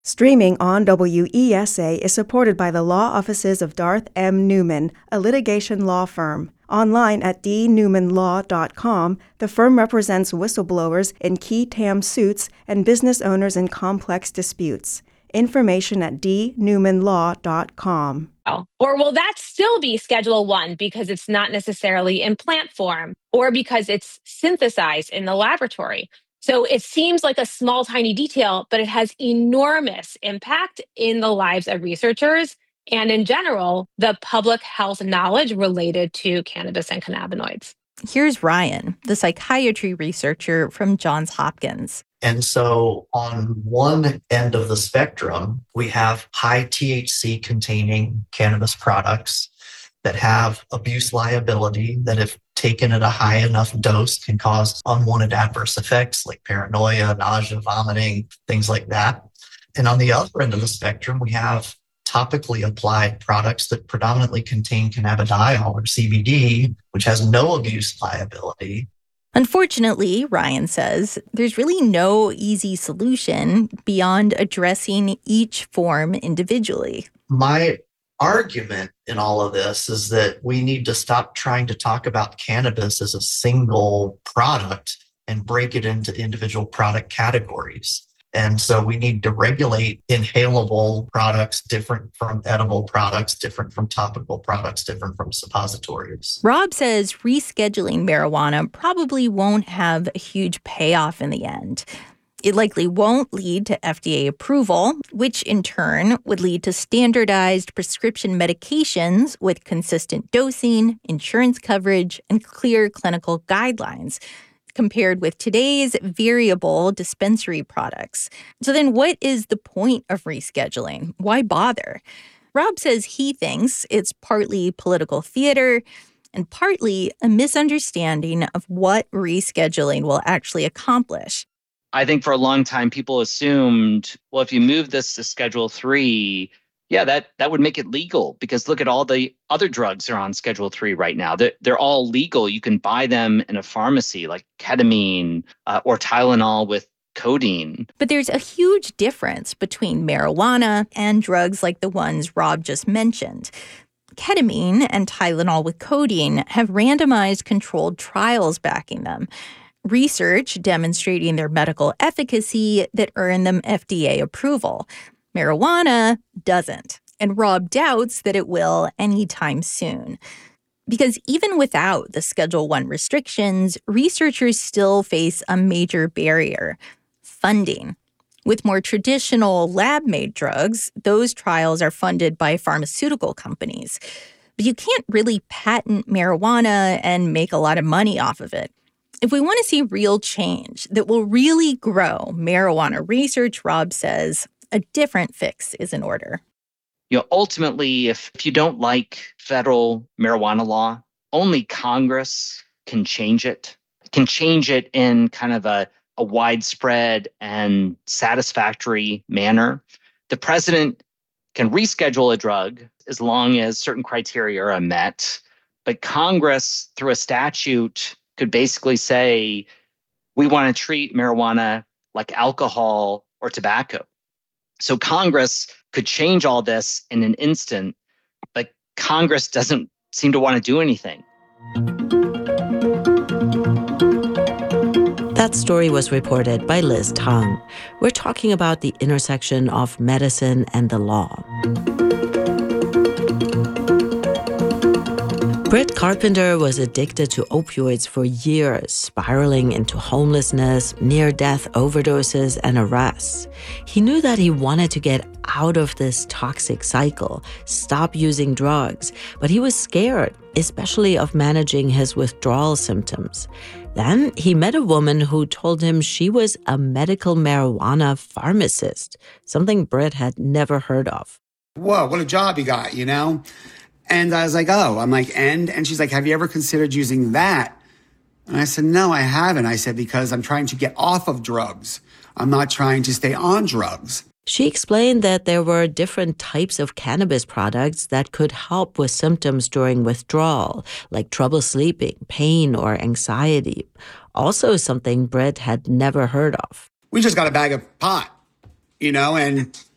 Streaming on WESA is supported by the law offices of Darth M. Newman, a litigation law firm. Online at dnewmanlaw.com, the firm represents whistleblowers in qui tam suits and business owners in complex disputes. Information at dnewmanlaw.com. Or will that still be Schedule 1 because it's not necessarily in plant form or because it's synthesized in the laboratory? So it seems like a small, tiny detail, but it has enormous impact in the lives of researchers and in general, the public health knowledge related to cannabis and cannabinoids. Here's Ryan, the psychiatry researcher from Johns Hopkins. And so on one end of the spectrum, we have high THC containing cannabis products that have abuse liability that if taken at a high enough dose can cause unwanted adverse effects like paranoia, nausea, vomiting, things like that. And on the other end of the spectrum, we have topically applied products that predominantly contain cannabidiol or CBD, which has no abuse liability. Unfortunately, Ryan says, there's really no easy solution beyond addressing each form individually. My argument in all of this is that we need to stop trying to talk about cannabis as a single product and break it into individual product categories. And so we need to regulate inhalable products different from edible products, different from topical products, different from suppositories. Rob says rescheduling marijuana probably won't have a huge payoff in the end. It likely won't lead to FDA approval, which in turn would lead to standardized prescription medications with consistent dosing, insurance coverage, and clear clinical guidelines, compared with today's variable dispensary products. So then what is the point of rescheduling? Why bother? Rob says he thinks it's partly political theater and partly a misunderstanding of what rescheduling will actually accomplish. I think for a long time, people assumed, well, if you move this to Schedule 3, that would make it legal because look at all the other drugs that are on Schedule 3 right now. They're all legal. You can buy them in a pharmacy like ketamine or Tylenol with codeine. But there's a huge difference between marijuana and drugs like the ones Rob just mentioned. Ketamine and Tylenol with codeine have randomized controlled trials backing them. Research demonstrating their medical efficacy that earn them FDA approval. Marijuana doesn't, and Rob doubts that it will anytime soon. Because even without the Schedule 1 restrictions, researchers still face a major barrier: funding. With more traditional lab-made drugs, those trials are funded by pharmaceutical companies. But you can't really patent marijuana and make a lot of money off of it. If we want to see real change that will really grow marijuana research, Rob says, a different fix is in order. Ultimately, if you don't like federal marijuana law, only Congress can change it. Can change it in kind of a widespread and satisfactory manner. The president can reschedule a drug as long as certain criteria are met. But Congress, through a statute, could basically say, we want to treat marijuana like alcohol or tobacco. So Congress could change all this in an instant, but Congress doesn't seem to want to do anything. That story was reported by Liz Tang. We're talking about the intersection of medicine and the law. Brett Carpenter was addicted to opioids for years, spiraling into homelessness, near-death overdoses, and arrests. He knew that he wanted to get out of this toxic cycle, stop using drugs, but he was scared, especially of managing his withdrawal symptoms. Then he met a woman who told him she was a medical marijuana pharmacist, something Brett had never heard of. Whoa, what a job you got, you know? And I was like, oh, I'm like, and she's like, have you ever considered using that? And I said, no, I haven't. I said, because I'm trying to get off of drugs. I'm not trying to stay on drugs. She explained that there were different types of cannabis products that could help with symptoms during withdrawal, like trouble sleeping, pain, or anxiety. Also something Brett had never heard of. We just got a bag of pot, you know, and